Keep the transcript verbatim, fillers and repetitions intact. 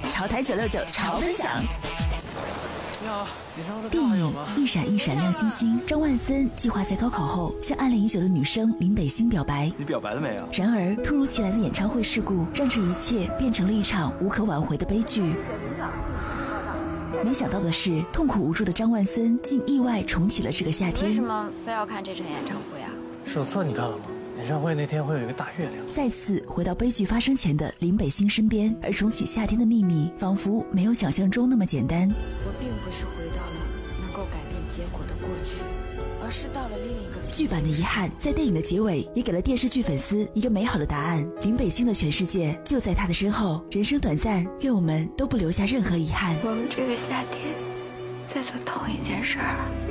潮台九六九潮分享。 你好，演唱会的电影票还有吗？ 一闪一闪亮星星，张万森计划在高考后向暗恋已久的女生林北星表白。 你表白了没有？ 然而，突如其来的演唱会事故让这一切变成了一场无可挽回的悲剧。没想到的是，痛苦无助的张万森竟意外重启了这个夏天。 为什么非要看这场演唱会啊？ 手册你看了吗？演唱会那天会有一个大月亮。 再次回到悲剧发生前的林北星身边，而重启夏天的秘密仿佛没有想象中那么简单。 我并不是回到了能够改变结果的过去，而是到了另一个剧版的遗憾在电影的结尾也给了电视剧粉丝一个美好的答案。林北星的全世界就在他的身后，人生短暂，愿我们都不留下任何遗憾。 我们这个夏天在做同一件事儿。